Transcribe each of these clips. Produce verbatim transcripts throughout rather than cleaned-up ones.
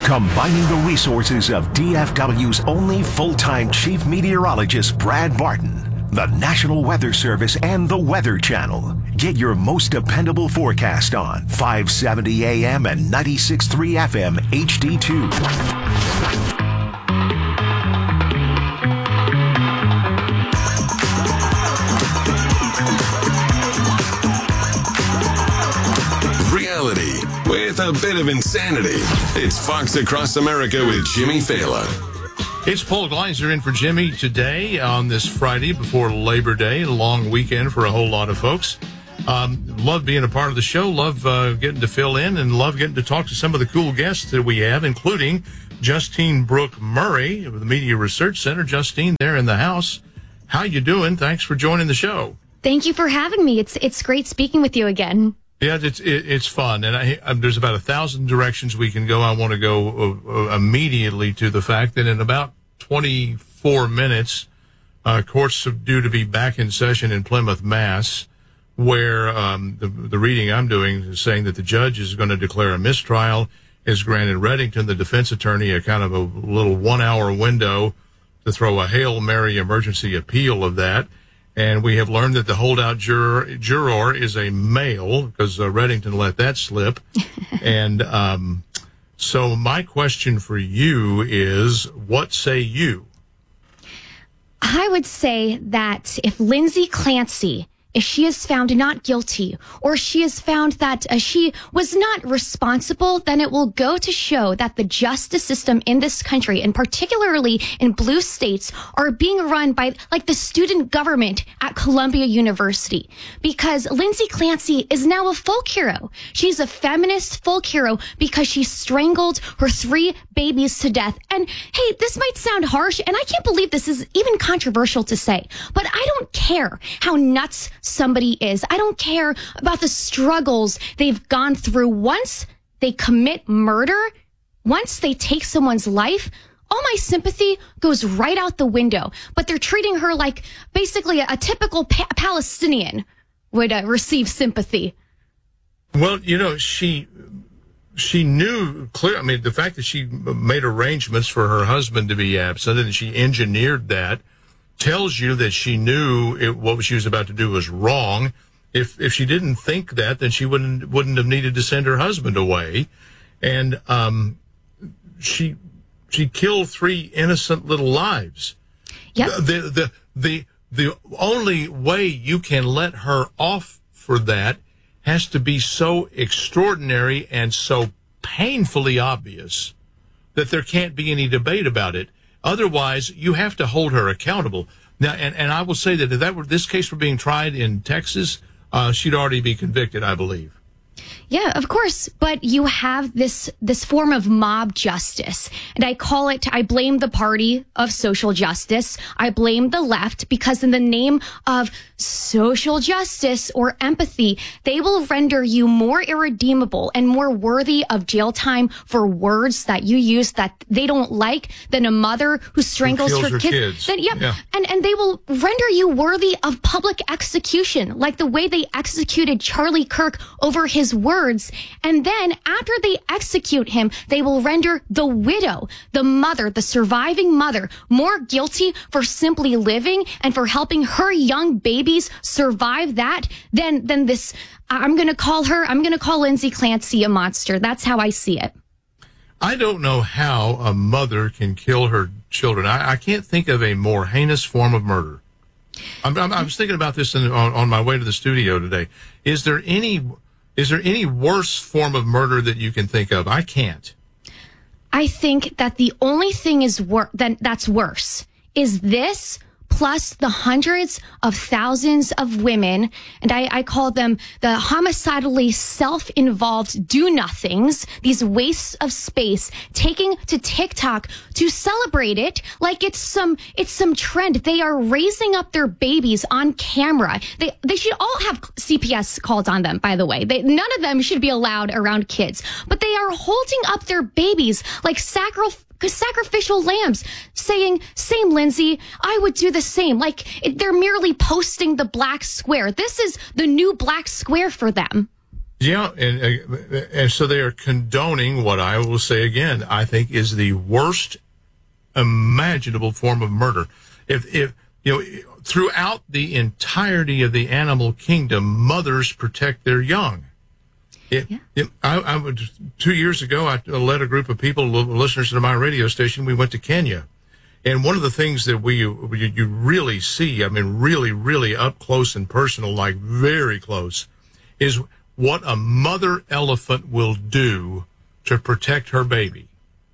Combining the resources of D F W's only full-time chief meteorologist, Brad Barton, the National Weather Service, and the Weather Channel. Get your most dependable forecast on five seventy A M and ninety-six point three F M H D two. Reality with a bit of insanity. It's Fox Across America with Jimmy Fallon. It's Paul Gleiser in for Jimmy today on this Friday before Labor Day, a long weekend for a whole lot of folks. Um, love being a part of the show, love uh, getting to fill in, and love getting to talk to some of the cool guests that we have, including Justine Brooke Murray of the Media Research Center. Justine, there in the house. How you doing? Thanks for joining the show. Thank you for having me. It's it's great speaking with you again. Yeah, it's it, it's fun, and I, I, there's about a thousand directions we can go. I want to go uh, uh, immediately to the fact that in about twenty-four minutes, uh, courts are due to be back in session in Plymouth, Mass, where um, the the reading I'm doing is saying that the judge is going to declare a mistrial, has granted Reddington, the defense attorney, a kind of a little one-hour window to throw a Hail Mary emergency appeal of that. And we have learned that the holdout juror, juror is a male, because uh, Reddington let that slip. and um, so my question for you is, what say you? I would say that if Lindsay Clancy, if she is found not guilty, or she is found that uh, she was not responsible, then it will go to show that the justice system in this country, and particularly in blue states, are being run by like the student government at Columbia University. Because Lindsay Clancy is now a folk hero. She's a feminist folk hero because she strangled her three babies to death. And hey, this might sound harsh, and I can't believe this is even controversial to say, but I don't care how nuts somebody is. I don't care about the struggles they've gone through. Once they commit murder, once they take someone's life, all my sympathy goes right out the window. But they're treating her like basically a, a typical pa- Palestinian would uh, receive sympathy. Well, you know, she she knew clear. I mean, the fact that she made arrangements for her husband to be absent and she engineered that tells you that she knew it, what she was about to do was wrong. If if she didn't think that, then she wouldn't wouldn't have needed to send her husband away. And um, she she killed three innocent little lives. Yep. The, the the the the only way you can let her off for that has to be so extraordinary and so painfully obvious that there can't be any debate about it. Otherwise, you have to hold her accountable. Now, and, and I will say that if that were this case were being tried in Texas, uh, she'd already be convicted, I believe. Yeah, of course. But you have this this form of mob justice. And I call it, I blame the party of social justice. I blame the left because in the name of social justice or empathy, they will render you more irredeemable and more worthy of jail time for words that you use that they don't like than a mother who strangles who her, her kids. kids. Then, yep. Yeah. And, and they will render you worthy of public execution, like the way they executed Charlie Kirk over his words. And then after they execute him, they will render the widow, the mother, the surviving mother, more guilty for simply living and for helping her young babies survive that than, than this. I'm going to call her, I'm going to call Lindsay Clancy a monster. That's how I see it. I don't know how a mother can kill her children. I, I can't think of a more heinous form of murder. I'm, I'm, I was thinking about this in, on, on my way to the studio today. Is there any... Is there any worse form of murder that you can think of? I can't. I think that the only thing is wor- that that's worse is this plus the hundreds of thousands of women, and I, I call them the homicidally self-involved do-nothings, these wastes of space, taking to TikTok to celebrate it like it's some it's some trend. They are raising up their babies on camera. They they should all have C P S called on them, by the way. They, none of them should be allowed around kids, but they are holding up their babies like sacrifice. sacrificial lambs, saying, same, Lindsay, I would do the same. Like, it, they're merely posting the black square. This is the new black square for them. Yeah, and, uh, and so they are condoning what I will say again, I think is the worst imaginable form of murder. If, if, you know, throughout the entirety of the animal kingdom, mothers protect their young. It, yeah. it, I, I would, two years ago, I led a group of people, listeners to my radio station. We went to Kenya. And one of the things that we, you, you really see, I mean, really, really up close and personal, like very close, is what a mother elephant will do to protect her baby.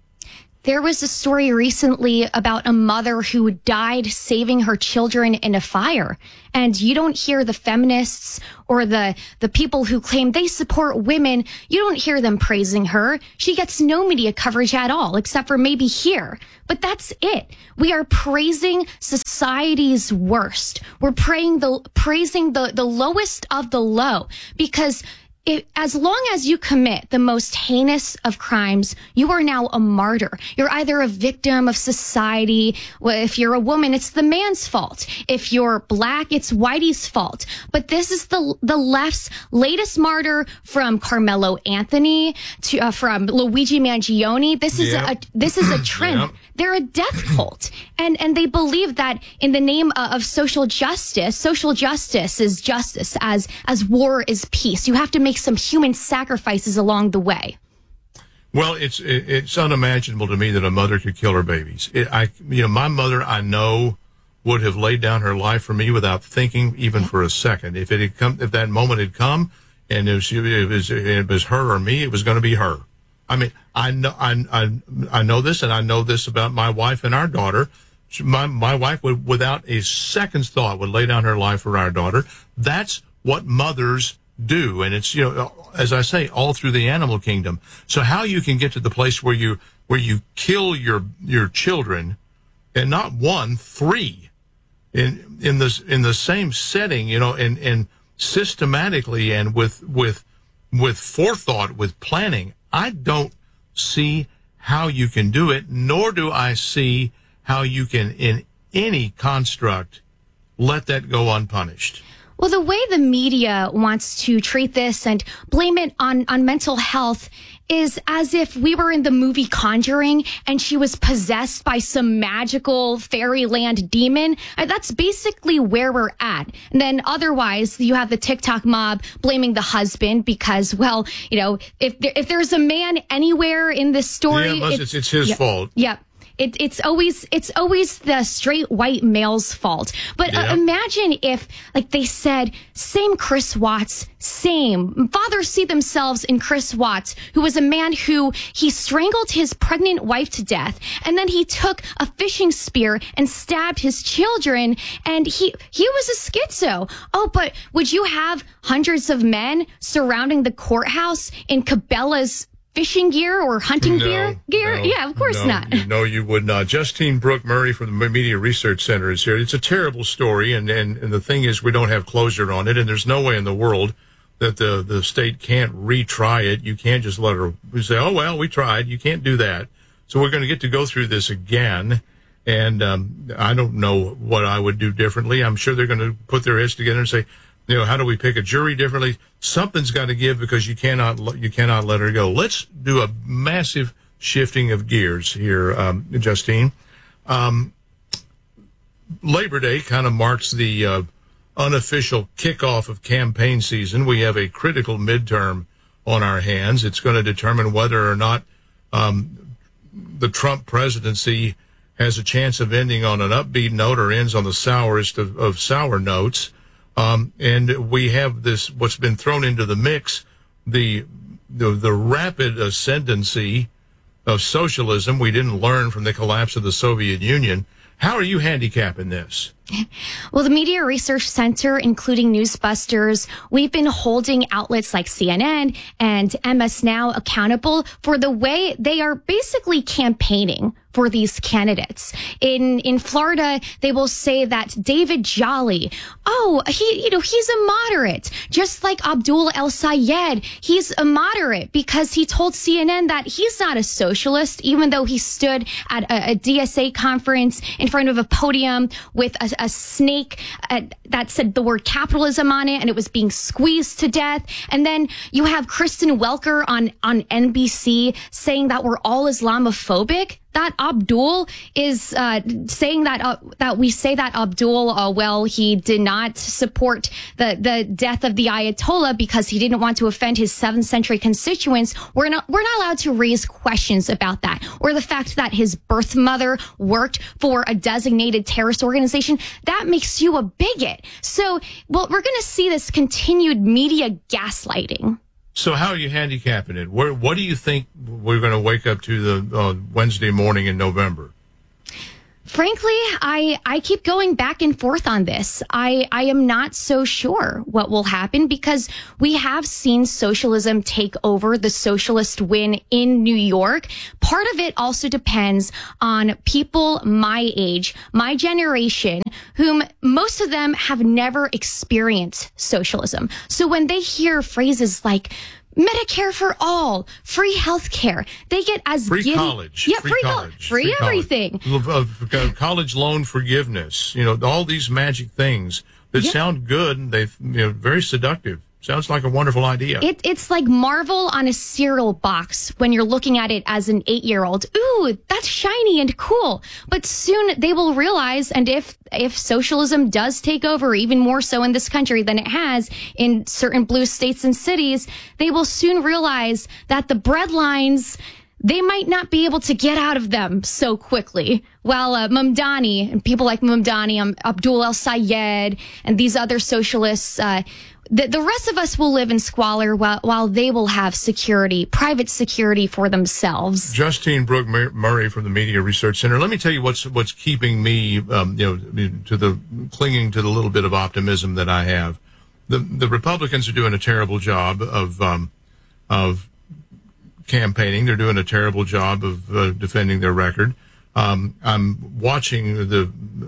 There was a story recently about a mother who died saving her children in a fire. And you don't hear the feminists or the, the people who claim they support women. You don't hear them praising her. She gets no media coverage at all, except for maybe here. But that's it. We are praising society's worst. We're praying the, praising the, the lowest of the low, because It, as long as you commit the most heinous of crimes, you are now a martyr. You're either a victim of society. Well, if you're a woman, it's the man's fault. If you're black, it's whitey's fault. But this is the the left's latest martyr, from Carmelo Anthony to uh, from Luigi Mangione. This is yep. a this is a trend. Yep. They're a death cult, and and they believe that in the name of social justice, social justice is justice, as as war is peace. You have to make some human sacrifices along the way. Well, it's it's unimaginable to me that a mother could kill her babies. It, I, you know, my mother, I know, would have laid down her life for me without thinking even for a second. If it had come, if that moment had come, and it was, it was, it was her or me, it was going to be her. I mean, I know, I, I, I know this, and I know this about my wife and our daughter. My, my wife would, without a second's thought, would lay down her life for our daughter. That's what mothers do. And it's, you know, as I say, all through the animal kingdom. So how you can get to the place where you, where you kill your, your children, and not one, three, in, in this, in the same setting, you know, and, and systematically and with, with, with forethought, with planning. I don't see how you can do it, nor do I see how you can, in any construct, let that go unpunished. Well, the way the media wants to treat this and blame it on, on mental health is as if we were in the movie Conjuring and she was possessed by some magical fairyland demon. That's basically where we're at. And then otherwise, you have the TikTok mob blaming the husband because, well, you know, if there, if there's a man anywhere in this story, yeah, unless it's, it's his yeah, fault. Yeah. It, it's always it's always the straight white male's fault. But yeah. uh, imagine if, like they said, same Chris Watts, same. Fathers see themselves in Chris Watts, who was a man who he strangled his pregnant wife to death, and then he took a fishing spear and stabbed his children, and he he was a schizo. Oh, but would you have hundreds of men surrounding the courthouse in Cabela's fishing gear or hunting no, gear? gear? No, yeah, of course no, not. No, you would not. Justine Brooke Murray from the Media Research Center is here. It's a terrible story, and, and, and the thing is we don't have closure on it, and there's no way in the world that the, the state can't retry it. You can't just let her say, oh, well, we tried. You can't do that. So we're going to get to go through this again, and um, I don't know what I would do differently. I'm sure they're going to put their heads together and say, you know, how do we pick a jury differently? Something's got to give because you cannot you cannot let her go. Let's do a massive shifting of gears here, um, Justine. Um, Labor Day kind of marks the uh, unofficial kickoff of campaign season. We have a critical midterm on our hands. It's going to determine whether or not um, the Trump presidency has a chance of ending on an upbeat note or ends on the sourest of, of sour notes. Um, and we have this, what's been thrown into the mix, the, the, the rapid ascendancy of socialism we didn't learn from the collapse of the Soviet Union. How are you handicapping this? Well, the Media Research Center, including Newsbusters, we've been holding outlets like C N N and M S Now accountable for the way they are basically campaigning for these candidates. In in Florida, they will say that David Jolly, oh, he you know, he's a moderate, just like Abdul El Sayed. He's a moderate because he told C N N that he's not a socialist, even though he stood at a, a D S A conference in front of a podium with a a snake uh, that said the word capitalism on it, and it was being squeezed to death. And then you have Kristen Welker on, on N B C saying that we're all Islamophobic. That Abdul is uh, saying that uh, that we say that Abdul, uh, well, he did not support the, the death of the Ayatollah because he didn't want to offend his seventh century constituents. We're not we're not allowed to raise questions about that, or the fact that his birth mother worked for a designated terrorist organization. That makes you a bigot. So, well, we're going to see this continued media gaslighting. So how are you handicapping it? Where, what do you think we're going to wake up to the uh, Wednesday morning in November? Frankly, I, I keep going back and forth on this. I, I am not so sure what will happen because we have seen socialism take over, the socialist win in New York. Part of it also depends on people my age, my generation, whom most of them have never experienced socialism. So when they hear phrases like Medicare for all, free health care, they get as free giddy. college, yeah, free, free college, free, free everything, college. Uh, college loan forgiveness, you know, all these magic things that yeah. sound good and they, you know, very seductive. Sounds like a wonderful idea. It, it's like Marvel on a cereal box when you're looking at it as an eight-year-old. Ooh, that's shiny and cool. But soon they will realize, and if if socialism does take over, even more so in this country than it has in certain blue states and cities, they will soon realize that the bread lines, they might not be able to get out of them so quickly. While uh, Mamdani and people like Mamdani, um, Abdul El-Sayed, and these other socialists, uh, the, the rest of us will live in squalor while, while they will have security, private security for themselves. Justine Brooke Murray from the Media Research Center. Let me tell you what's what's keeping me, um, you know, to the clinging to the little bit of optimism that I have. The the Republicans are doing a terrible job of um, of campaigning. They're doing a terrible job of uh, defending their record. Um, I'm watching the,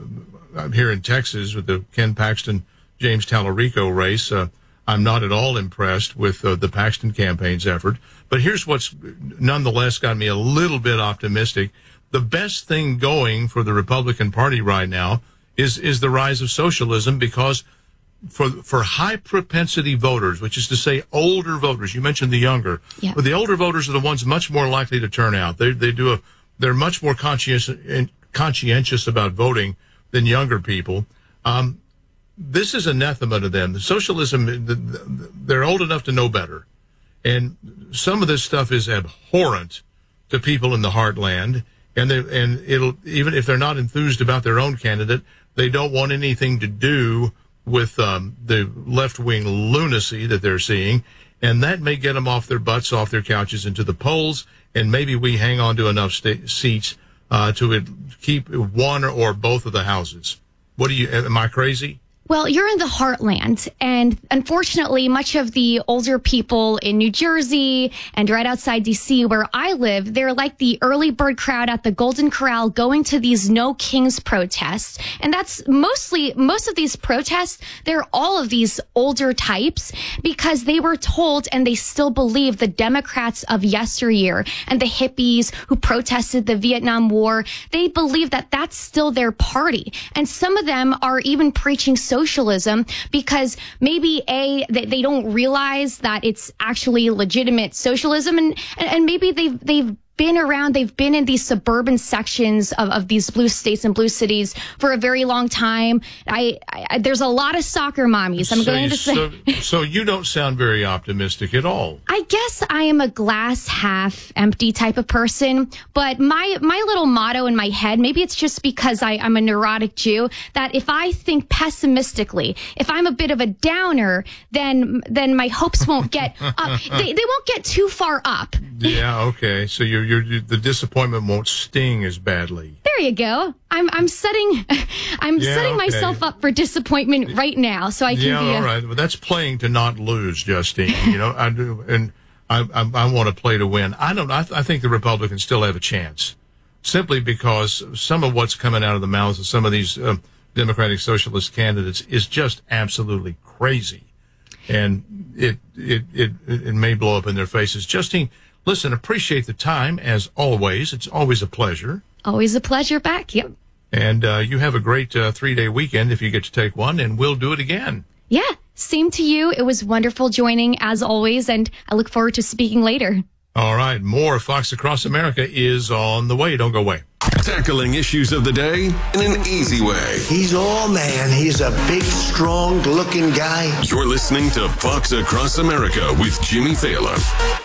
I'm here in Texas with the Ken Paxton, James Tallarico race. Uh, I'm not at all impressed with uh, the Paxton campaign's effort. But here's what's nonetheless got me a little bit optimistic. The best thing going for the Republican Party right now is, is the rise of socialism, because for for high propensity voters, which is to say older voters, you mentioned the younger, yeah. but the older voters are the ones much more likely to turn out. They they do a they're much more conscientious conscientious about voting than younger people. Um, this is anathema to them. The socialism, they're old enough to know better, and some of this stuff is abhorrent to people in the heartland. And they, and it'll, even if they're not enthused about their own candidate, they don't want anything to do with um, the left-wing lunacy that they're seeing, and that may get them off their butts, off their couches, into the polls, and maybe we hang on to enough sta- seats uh, to it, keep one or both of the houses. What do you? Am I crazy? Well, you're in the heartland, and unfortunately, much of the older people in New Jersey and right outside D C where I live, they're like the early bird crowd at the Golden Corral going to these No Kings protests. And that's mostly, most of these protests, they're all of these older types because they were told, and they still believe, the Democrats of yesteryear and the hippies who protested the Vietnam War, they believe that that's still their party. And some of them are even preaching so socialism because maybe a they, they don't realize that it's actually legitimate socialism, and and maybe they've they've been around, they've been in these suburban sections of, of these blue states and blue cities for a very long time. I, I there's a lot of soccer mommies. I'm so going you, to say. So, so you don't sound very optimistic at all. I guess I am a glass half empty type of person, but my my little motto in my head, maybe it's just because I, I'm a neurotic Jew, that if I think pessimistically, if I'm a bit of a downer, then then my hopes won't get up. They, they won't get too far up. Yeah, okay. So you're, you're, the disappointment won't sting as badly. There you go. I'm I'm setting I'm yeah, setting okay. myself up for disappointment right now, so I can yeah, be. Yeah, all right. Well, that's playing to not lose, Justine. You know, I do, and I I, I want to play to win. I don't. I, th- I think the Republicans still have a chance, simply because some of what's coming out of the mouths of some of these uh, Democratic Socialist candidates is just absolutely crazy, and it it it it may blow up in their faces. Justine, listen, appreciate the time as always. It's always a pleasure. Always a pleasure back. Yep. And uh, you have a great uh, three-day weekend if you get to take one, and we'll do it again. Yeah, same to you. It was wonderful joining, as always, and I look forward to speaking later. All right, more Fox Across America is on the way. Don't go away. Tackling issues of the day in an easy way. He's all man. He's a big, strong-looking guy. You're listening to Fox Across America with Jimmy Thaler.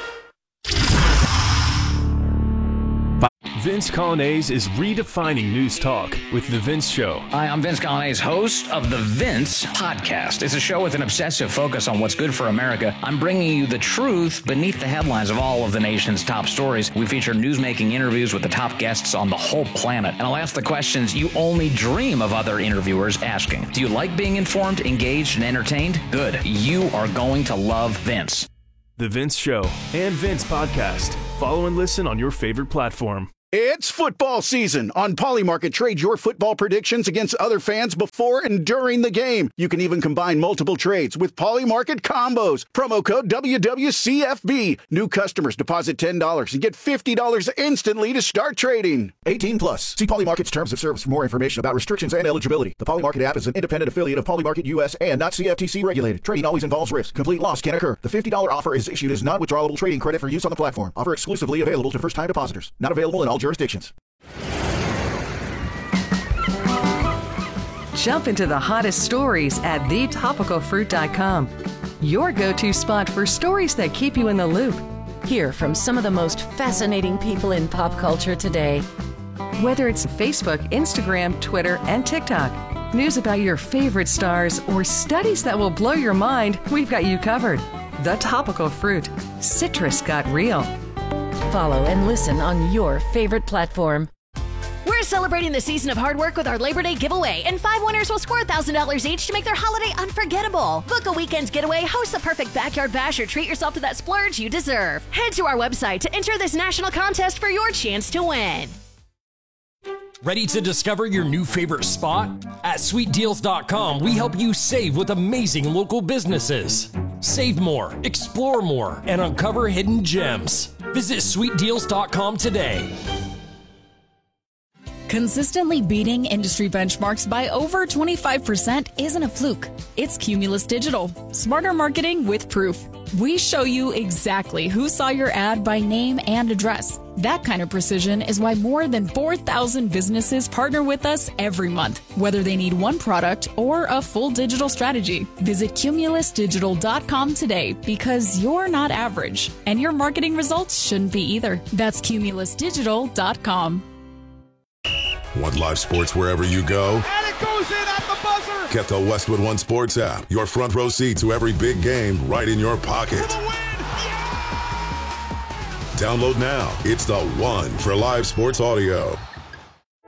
Vince Coglianese is redefining news talk with The Vince Show. Hi, I'm Vince Coglianese, host of The Vince Podcast. It's a show with an obsessive focus on what's good for America. I'm bringing you the truth beneath the headlines of all of the nation's top stories. We feature newsmaking interviews with the top guests on the whole planet. And I'll ask the questions you only dream of other interviewers asking. Do you like being informed, engaged, and entertained? Good. You are going to love Vince. The Vince Show and Vince Podcast. Follow and listen on your favorite platform. It's football season. On Polymarket, trade your football predictions against other fans before and during the game. You can even combine multiple trades with Polymarket combos. Promo code W W C F B. New customers deposit ten dollars and get fifty dollars instantly to start trading. eighteen plus. See Polymarket's terms of service for more information about restrictions and eligibility. The Polymarket app is an independent affiliate of Polymarket U S and not C F T C regulated. Trading always involves risk. Complete loss can occur. The fifty dollars offer is issued as non-withdrawable trading credit for use on the platform. Offer exclusively available to first-time depositors. Not available in all jurisdictions. Jump into the hottest stories at the topical fruit dot com. Your go-to spot for stories that keep you in the loop. Hear from some of the most fascinating people in pop culture today. Whether it's Facebook, Instagram, Twitter, and TikTok, news about your favorite stars, or studies that will blow your mind, we've got you covered. The Topical Fruit. Citrus got real. Follow and listen on your favorite platform. We're celebrating the season of hard work with our Labor Day giveaway, and five winners will score one thousand dollars each to make their holiday unforgettable. Book a weekend getaway, host the perfect backyard bash, or treat yourself to that splurge you deserve. Head to our website to enter this national contest for your chance to win. Ready to discover your new favorite spot? At sweet deals dot com, we help you save with amazing local businesses. Save more, explore more, and uncover hidden gems. Visit sweet deals dot com today. Consistently beating industry benchmarks by over twenty-five percent isn't a fluke. It's Cumulus Digital. Smarter marketing with proof. We show you exactly who saw your ad by name and address. That kind of precision is why more than four thousand businesses partner with us every month, whether they need one product or a full digital strategy. Visit cumulus digital dot com today, because you're not average, and your marketing results shouldn't be either. That's cumulus digital dot com. Want live sports wherever you go? And it goes in at the buzzer! Get the Westwood One Sports app. Your front row seat to every big game right in your pocket. Download now. It's the one for live sports audio.